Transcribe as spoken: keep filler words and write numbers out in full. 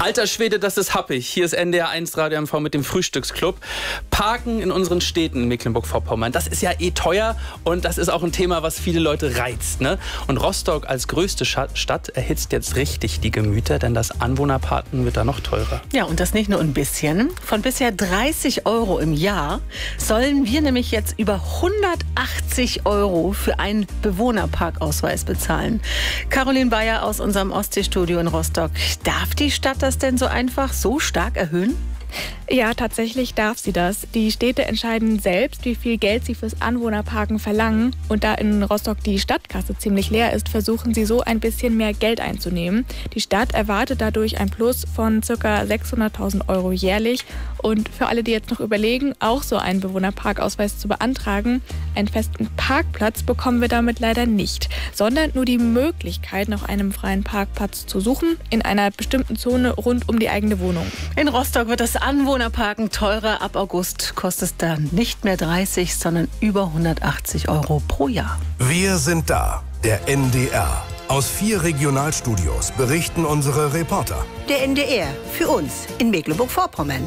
Alter Schwede, das ist happig. Hier ist N D R eins Radio M V mit dem Frühstücksclub. Parken in unseren Städten in Mecklenburg-Vorpommern, das ist ja eh teuer und das ist auch ein Thema, was viele Leute reizt, ne? Und Rostock als größte Stadt erhitzt jetzt richtig die Gemüter, denn das Anwohnerparken wird da noch teurer. Ja, und das nicht nur ein bisschen. Von bisher dreißig Euro im Jahr sollen wir nämlich jetzt über hundertachtzig Euro für einen Bewohnerparkausweis bezahlen. Caroline Bayer aus unserem Ostseestudio in Rostock. Darf die Stadt das denn so einfach so stark erhöhen? Ja, tatsächlich darf sie das. Die Städte entscheiden selbst, wie viel Geld sie fürs Anwohnerparken verlangen. Und da in Rostock die Stadtkasse ziemlich leer ist, versuchen sie so ein bisschen mehr Geld einzunehmen. Die Stadt erwartet dadurch ein Plus von ca. sechshunderttausend Euro jährlich. Und für alle, die jetzt noch überlegen, auch so einen Bewohnerparkausweis zu beantragen, einen festen Parkplatz bekommen wir damit leider nicht, sondern nur die Möglichkeit, nach einem freien Parkplatz zu suchen, in einer bestimmten Zone rund um die eigene Wohnung. In Rostock wird das Anwohnerparken teurer. Ab August kostet es dann nicht mehr dreißig, sondern über hundertachtzig Euro pro Jahr. Wir sind da, der N D R. Aus vier Regionalstudios berichten unsere Reporter. Der N D R, für uns in Mecklenburg-Vorpommern.